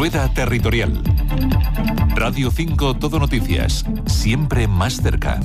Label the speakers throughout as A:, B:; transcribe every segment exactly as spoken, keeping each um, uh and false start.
A: Rueda Territorial. Radio cinco Todo Noticias, siempre más cerca.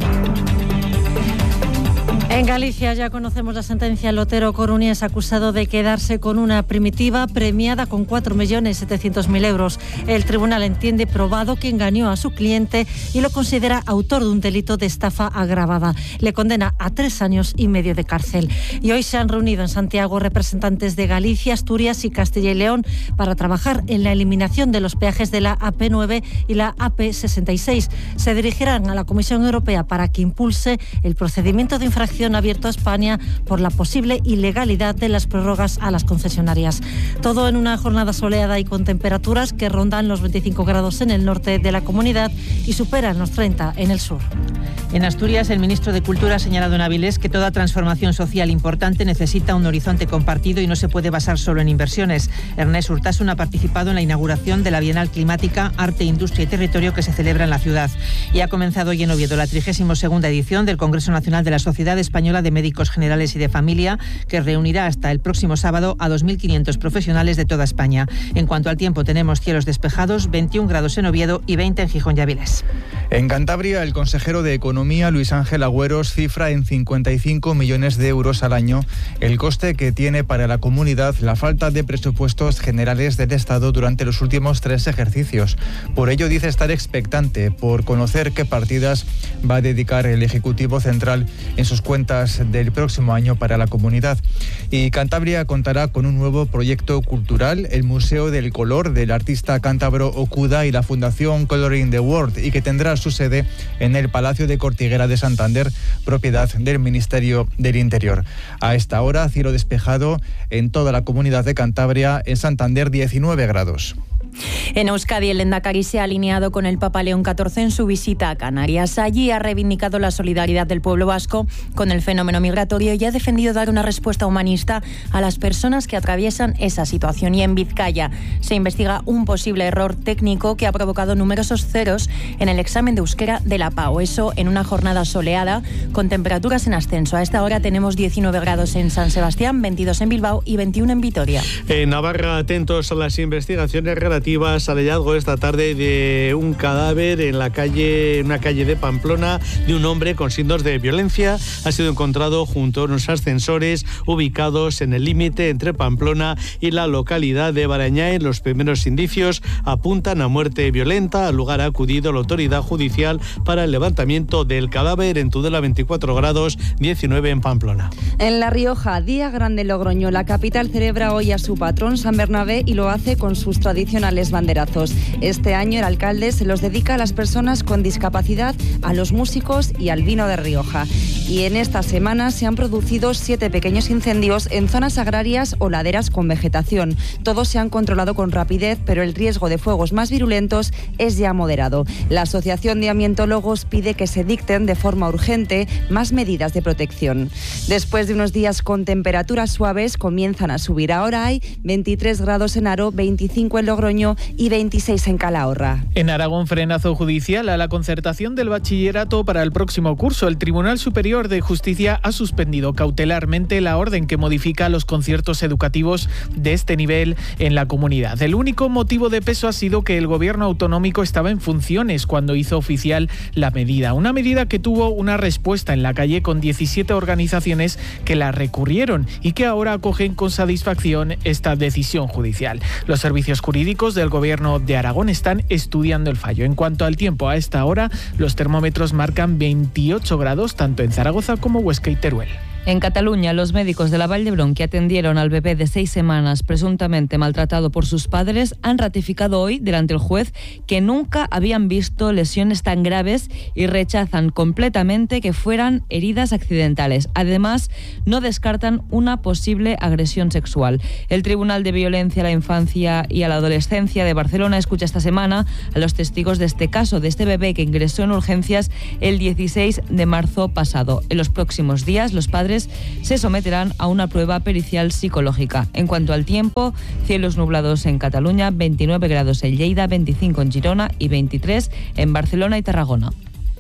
B: En Galicia ya conocemos la sentencia. El lotero coruñés acusado de quedarse con una primitiva premiada con cuatro millones setecientos mil euros. El tribunal entiende probado que engañó a su cliente y lo considera autor de un delito de estafa agravada. Le condena a tres años y medio de cárcel. Y hoy se han reunido en Santiago representantes de Galicia, Asturias y Castilla y León para trabajar en la eliminación de los peajes de la A P nueve y la A P sesenta y seis. Se dirigirán a la Comisión Europea para que impulse el procedimiento de infracción abierto a España por la posible ilegalidad de las prórrogas a las concesionarias. Todo en una jornada soleada y con temperaturas que rondan los veinticinco grados en el norte de la comunidad y superan los treinta en el sur.
C: En Asturias, el ministro de Cultura ha señalado en Avilés que toda transformación social importante necesita un horizonte compartido y no se puede basar solo en inversiones. Ernest Urtasun ha participado en la inauguración de la Bienal Climática, Arte, Industria y Territorio que se celebra en la ciudad. Y ha comenzado hoy en Oviedo la trigésima segunda edición del Congreso Nacional de la Sociedad Española de Médicos Generales y de Familia, que reunirá hasta el próximo sábado a dos mil quinientos profesionales de toda España. En cuanto al tiempo, tenemos cielos despejados, veintiún grados en Oviedo y veinte en Gijón y Avilés.
D: En Cantabria, el consejero de Economía, Luis Ángel Agüeros, cifra en cincuenta y cinco millones de euros al año el coste que tiene para la comunidad la falta de presupuestos generales del Estado durante los últimos tres ejercicios. Por ello, dice estar expectante por conocer qué partidas va a dedicar el Ejecutivo Central en sus cuentas del próximo año para la comunidad. Y Cantabria contará con un nuevo proyecto cultural, el Museo del Color del artista cántabro Okuda y la Fundación Coloring the World, y que tendrá su sede en el Palacio de Cortiguera de Santander, propiedad del Ministerio del Interior. A esta hora, cielo despejado en toda la comunidad de Cantabria, en Santander diecinueve grados.
E: En Euskadi, el Lehendakari se ha alineado con el Papa León catorce en su visita a Canarias. Allí ha reivindicado la solidaridad del pueblo vasco con el fenómeno migratorio y ha defendido dar una respuesta humanista a las personas que atraviesan esa situación. Y en Vizcaya se investiga un posible error técnico que ha provocado numerosos ceros en el examen de euskera de la PAO. Eso en una jornada soleada con temperaturas en ascenso. A esta hora tenemos diecinueve grados en San Sebastián, veintidós en Bilbao y veintiuno en Vitoria.
F: En Navarra, atentos a las investigaciones relativas al hallazgo esta tarde de un cadáver en la calle, en una calle de Pamplona, de un hombre con signos de violencia. Ha sido encontrado junto a unos ascensores ubicados en el límite entre Pamplona y la localidad de Barañáin. Los primeros indicios apuntan a muerte violenta. Al lugar ha acudido la autoridad judicial para el levantamiento del cadáver. En Tudela veinticuatro grados, diecinueve en Pamplona.
G: En La Rioja, Día Grande Logroño, la capital celebra hoy a su patrón San Bernabé y lo hace con sus tradicionales banderazos. Este año el alcalde se los dedica a las personas con discapacidad, a los músicos y al vino de Rioja. Y en esta semana se han producido siete pequeños incendios en zonas agrarias o laderas con vegetación. Todos se han controlado con rapidez, pero el riesgo de fuegos más virulentos es ya moderado. La Asociación de Ambientólogos pide que se dicten de forma urgente más medidas de protección. Después de unos días con temperaturas suaves, comienzan a subir. Ahora hay veintitrés grados en Haro, veinticinco en Logroño y veintiséis en Calahorra.
H: En Aragón, frenazo judicial a la concertación del bachillerato para el próximo curso. El Tribunal Superior de Justicia ha suspendido cautelarmente la orden que modifica los conciertos educativos de este nivel en la comunidad. El único motivo de peso ha sido que el gobierno autonómico estaba en funciones cuando hizo oficial la medida. Una medida que tuvo una respuesta en la calle con diecisiete organizaciones que la recurrieron y que ahora acogen con satisfacción esta decisión judicial. Los servicios jurídicos del Gobierno de Aragón están estudiando el fallo. En cuanto al tiempo, a esta hora los termómetros marcan veintiocho grados tanto en Zaragoza como Huesca y Teruel.
I: En Cataluña, los médicos de la Vall d'Hebron que atendieron al bebé de seis semanas presuntamente maltratado por sus padres han ratificado hoy delante del juez que nunca habían visto lesiones tan graves y rechazan completamente que fueran heridas accidentales. Además, no descartan una posible agresión sexual. El Tribunal de Violencia a la Infancia y a la Adolescencia de Barcelona escucha esta semana a los testigos de este caso, de este bebé que ingresó en urgencias el dieciséis de marzo pasado. En los próximos días, los padres se someterán a una prueba pericial psicológica. En cuanto al tiempo, cielos nublados en Cataluña, veintinueve grados en Lleida, veinticinco en Girona y veintitrés en Barcelona y Tarragona.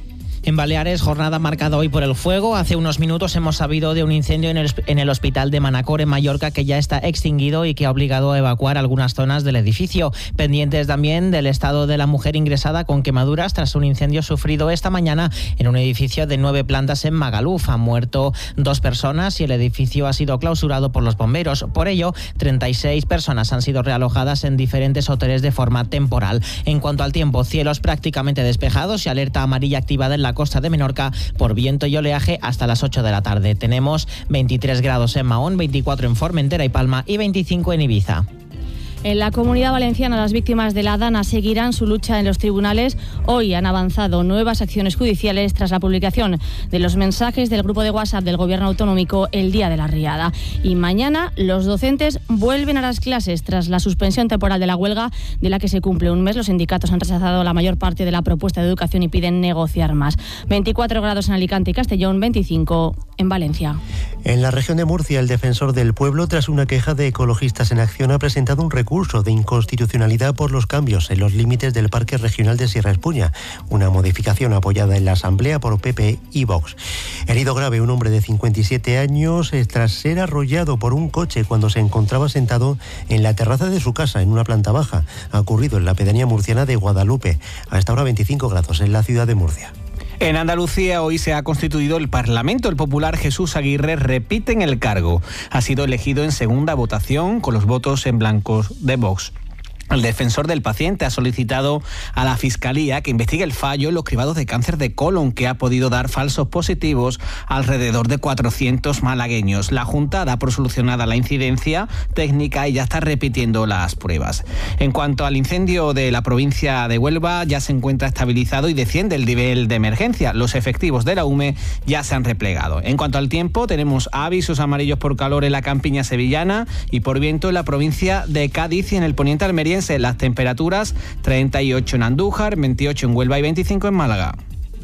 J: En Baleares, jornada marcada hoy por el fuego. Hace unos minutos hemos sabido de un incendio en el, en el hospital de Manacor, en Mallorca, que ya está extinguido y que ha obligado a evacuar algunas zonas del edificio. Pendientes también del estado de la mujer ingresada con quemaduras tras un incendio sufrido esta mañana en un edificio de nueve plantas en Magaluf. Han muerto dos personas y el edificio ha sido clausurado por los bomberos. Por ello, treinta y seis personas han sido realojadas en diferentes hoteles de forma temporal. En cuanto al tiempo, cielos prácticamente despejados y alerta amarilla activada en la costa de Menorca por viento y oleaje hasta las ocho de la tarde. Tenemos veintitrés grados en Mahón, veinticuatro en Formentera y Palma y veinticinco en Ibiza.
K: En la Comunidad Valenciana, las víctimas de la Dana seguirán su lucha en los tribunales. Hoy han avanzado nuevas acciones judiciales tras la publicación de los mensajes del grupo de WhatsApp del Gobierno Autonómico el día de la riada. Y mañana los docentes vuelven a las clases tras la suspensión temporal de la huelga, de la que se cumple un mes. Los sindicatos han rechazado la mayor parte de la propuesta de educación y piden negociar más. veinticuatro grados en Alicante y Castellón, veinticinco en Valencia.
L: En la región de Murcia, el defensor del pueblo, tras una queja de Ecologistas en Acción, ha presentado un recurso de inconstitucionalidad por los cambios en los límites del Parque Regional de Sierra Espuña, una modificación apoyada en la Asamblea por P P y Vox. Herido grave un hombre de cincuenta y siete años tras ser arrollado por un coche cuando se encontraba sentado en la terraza de su casa en una planta baja. Ha ocurrido en la pedanía murciana de Guadalupe. A esta hora veinticinco grados en la ciudad de Murcia.
M: En Andalucía hoy se ha constituido el Parlamento. El popular Jesús Aguirre repite en el cargo. Ha sido elegido en segunda votación con los votos en blanco de Vox. El defensor del paciente ha solicitado a la Fiscalía que investigue el fallo en los cribados de cáncer de colon, que ha podido dar falsos positivos a alrededor de cuatrocientos malagueños. La Junta da por solucionada la incidencia técnica y ya está repitiendo las pruebas. En cuanto al incendio de la provincia de Huelva, ya se encuentra estabilizado y desciende el nivel de emergencia. Los efectivos de la U M E ya se han replegado. En cuanto al tiempo, tenemos avisos amarillos por calor en la campiña sevillana y por viento en la provincia de Cádiz y en el poniente almeriense. Las temperaturas treinta y ocho en Andújar, veintiocho en Huelva y veinticinco en Málaga.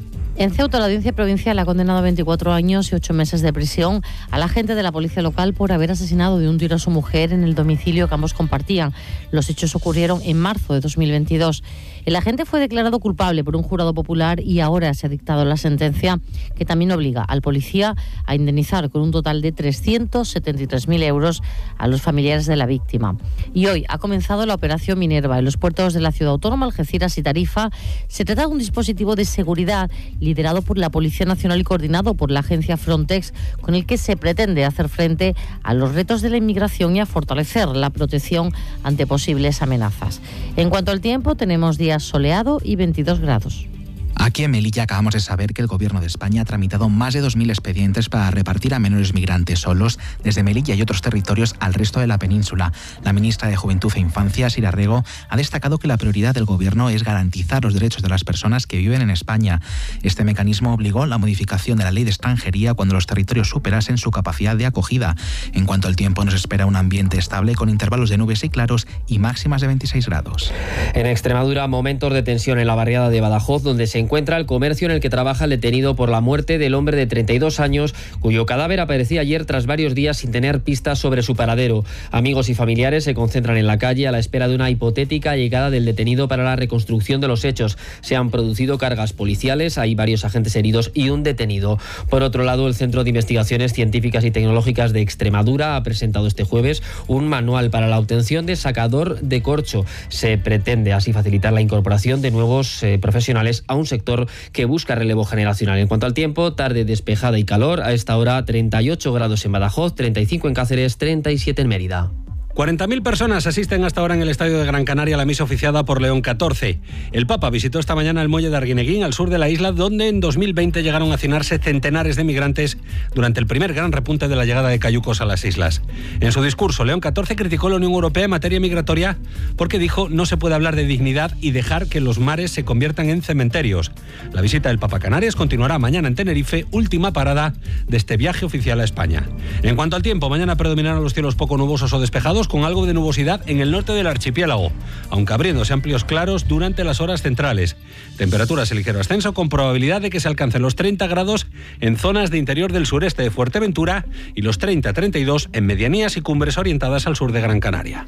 B: En Ceuta, la Audiencia Provincial ha condenado a veinticuatro años y ocho meses de prisión al agente de la policía local por haber asesinado de un tiro a su mujer en el domicilio que ambos compartían. Los hechos ocurrieron en marzo de dos mil veintidós. El agente fue declarado culpable por un jurado popular y ahora se ha dictado la sentencia que también obliga al policía a indemnizar con un total de trescientos setenta y tres mil euros a los familiares de la víctima. Y hoy ha comenzado la operación Minerva en los puertos de la ciudad autónoma, Algeciras y Tarifa. Se trata de un dispositivo de seguridad liderado por la Policía Nacional y coordinado por la agencia Frontex, con el que se pretende hacer frente a los retos de la inmigración y a fortalecer la protección ante posibles amenazas. En cuanto al tiempo, tenemos días soleado y veintidós grados.
N: Aquí en Melilla acabamos de saber que el Gobierno de España ha tramitado más de dos mil expedientes para repartir a menores migrantes solos desde Melilla y otros territorios al resto de la península. La ministra de Juventud e Infancia, Sira Rego, ha destacado que la prioridad del Gobierno es garantizar los derechos de las personas que viven en España. Este mecanismo obligó la modificación de la Ley de Extranjería cuando los territorios superasen su capacidad de acogida. En cuanto al tiempo, nos espera un ambiente estable con intervalos de nubes y claros y máximas de veintiséis grados.
O: En Extremadura, momentos de tensión en la barriada de Badajoz, donde se encuentra el comercio en el que trabaja el detenido por la muerte del hombre de treinta y dos años, cuyo cadáver aparecía ayer tras varios días sin tener pistas sobre su paradero. Amigos y familiares se concentran en la calle a la espera de una hipotética llegada del detenido para la reconstrucción de los hechos. Se han producido cargas policiales, hay varios agentes heridos y un detenido. Por otro lado, el Centro de Investigaciones Científicas y Tecnológicas de Extremadura ha presentado este jueves un manual para la obtención de sacador de corcho. Se pretende así facilitar la incorporación de nuevos eh, profesionales a un sector que busca relevo generacional. En cuanto al tiempo, tarde despejada y calor. A esta hora treinta y ocho grados en Badajoz, treinta y cinco en Cáceres, treinta y siete en Mérida.
P: cuarenta mil personas asisten hasta ahora en el Estadio de Gran Canaria a la misa oficiada por León catorce. El Papa visitó esta mañana el muelle de Arguineguín, al sur de la isla, donde en dos mil veinte llegaron a hacinarse centenares de migrantes durante el primer gran repunte de la llegada de cayucos a las islas. En su discurso, León catorce criticó la Unión Europea en materia migratoria porque dijo no se puede hablar de dignidad y dejar que los mares se conviertan en cementerios. La visita del Papa a Canarias continuará mañana en Tenerife, última parada de este viaje oficial a España. En cuanto al tiempo, mañana predominarán los cielos poco nubosos o despejados, con algo de nubosidad en el norte del archipiélago, aunque abriéndose amplios claros durante las horas centrales. Temperaturas en ligero ascenso con probabilidad de que se alcancen los treinta grados en zonas de interior del sureste de Fuerteventura y los treinta a treinta y dos en medianías y cumbres orientadas al sur de Gran Canaria.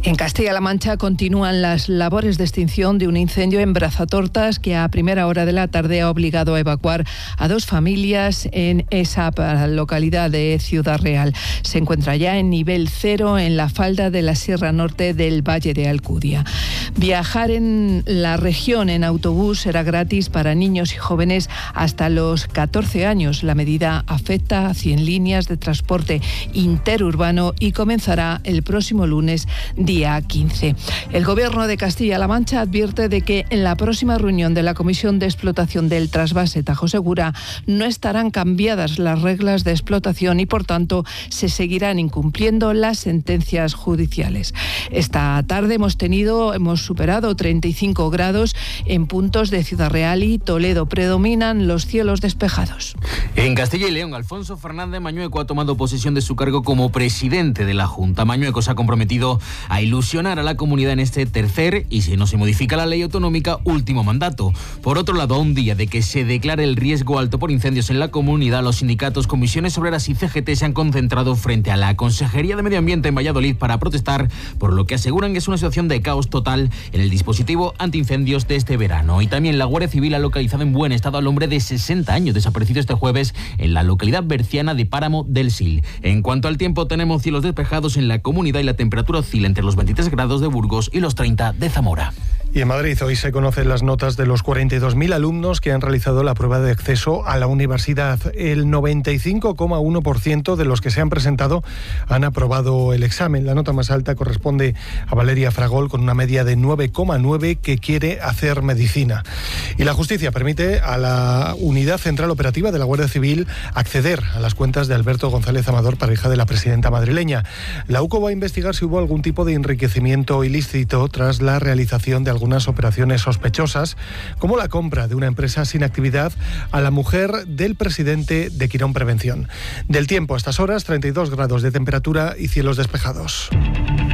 Q: En Castilla-La Mancha continúan las labores de extinción de un incendio en Brazatortas que a primera hora de la tarde ha obligado a evacuar a dos familias en esa localidad de Ciudad Real. Se encuentra ya en nivel cero en la falda de la Sierra Norte del Valle de Alcudia. Viajar en la región en autobús será gratis para niños y jóvenes hasta los catorce años. La medida afecta a cien líneas de transporte interurbano y comenzará el próximo lunes día quince. El Gobierno de Castilla-La Mancha advierte de que en la próxima reunión de la Comisión de Explotación del Trasvase Tajo Segura no estarán cambiadas las reglas de explotación y, por tanto, se seguirán incumpliendo las sentencias judiciales. Esta tarde hemos tenido, hemos superado treinta y cinco grados en puntos de Ciudad Real y Toledo. Predominan los cielos despejados.
R: En Castilla y León, Alfonso Fernández Mañueco ha tomado posesión de su cargo como presidente de la Junta. Mañueco se ha comprometido a ilusionar a la comunidad en este tercer, y si no se modifica la ley autonómica, último mandato. Por otro lado, a un día de que se declare el riesgo alto por incendios en la comunidad, los sindicatos, comisiones obreras y C G T se han concentrado frente a la Consejería de Medio Ambiente en Valladolid para protestar por lo que aseguran que es una situación de caos total en el dispositivo antiincendios de este verano. Y también la Guardia Civil ha localizado en buen estado al hombre de sesenta años desaparecido este jueves en la localidad berciana de Páramo del Sil. En cuanto al tiempo, tenemos cielos despejados en la comunidad y la temperatura oscila entre los veintitrés grados de Burgos y los treinta de Zamora.
S: Y en Madrid hoy se conocen las notas de los cuarenta y dos mil alumnos que han realizado la prueba de acceso a la universidad. El noventa y cinco coma uno por ciento de los que se han presentado han aprobado el examen. La nota más alta corresponde a Valeria Fragol con una media de nueve coma nueve, que quiere hacer medicina. Y la justicia permite a la Unidad Central Operativa de la Guardia Civil acceder a las cuentas de Alberto González Amador, pareja de la presidenta madrileña. La U C O va a investigar si hubo algún tipo de enriquecimiento ilícito tras la realización de algunas operaciones sospechosas, como la compra de una empresa sin actividad a la mujer del presidente de Quirón Prevención. Del tiempo a estas horas, treinta y dos grados de temperatura y cielos despejados.